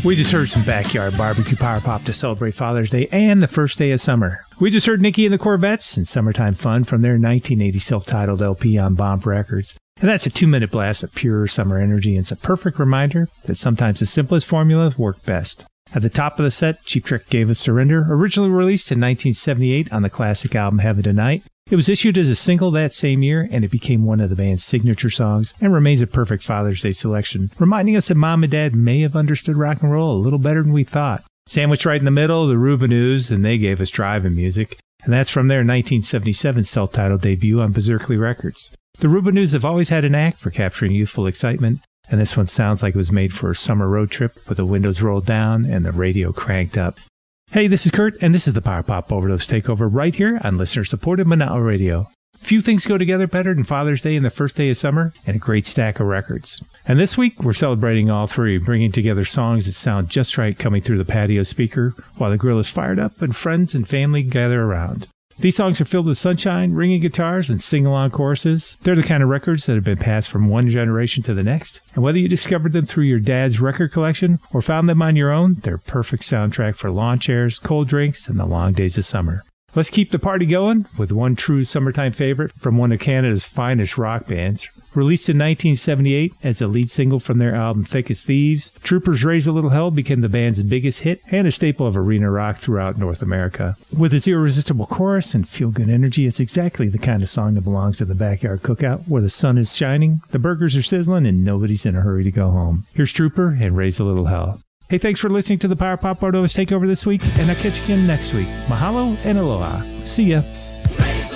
We just heard some backyard barbecue power pop to celebrate Father's Day and the first day of summer. We just heard Nikki and the Corvettes and Summertime Fun from their 1980 self-titled LP on Bomb Records. And that's a 2-minute blast of pure summer energy, and it's a perfect reminder that sometimes the simplest formulas work best. At the top of the set, Cheap Trick gave us Surrender, originally released in 1978 on the classic album Heaven Tonight. It was issued as a single that same year, and it became one of the band's signature songs and remains a perfect Father's Day selection, reminding us that Mom and Dad may have understood rock and roll a little better than we thought. Sandwiched right in the middle, the Rubinoos, and they gave us Driving Music, and that's from their 1977 self-titled debut on Berserkly Records. The Rubinoos have always had an knack for capturing youthful excitement, and this one sounds like it was made for a summer road trip with the windows rolled down and the radio cranked up. Hey, this is Kurt, and this is the Power Pop Overdose Takeover right here on listener-supported Manal Radio. Few things go together better than Father's Day and the first day of summer, and a great stack of records. And this week, we're celebrating all three, bringing together songs that sound just right coming through the patio speaker while the grill is fired up and friends and family gather around. These songs are filled with sunshine, ringing guitars, and sing-along choruses. They're the kind of records that have been passed from one generation to the next. And whether you discovered them through your dad's record collection or found them on your own, they're a perfect soundtrack for lawn chairs, cold drinks, and the long days of summer. Let's keep the party going with one true summertime favorite from one of Canada's finest rock bands. Released in 1978 as a lead single from their album Thick as Thieves, Troopers Raise a Little Hell became the band's biggest hit and a staple of arena rock throughout North America. With its irresistible chorus and feel-good energy, it's exactly the kind of song that belongs to the backyard cookout where the sun is shining, the burgers are sizzling, and nobody's in a hurry to go home. Here's Trooper and Raise a Little Hell. Hey, thanks for listening to the Power Pop Overdose Takeover this week, and I'll catch you again next week. Mahalo and aloha. See ya.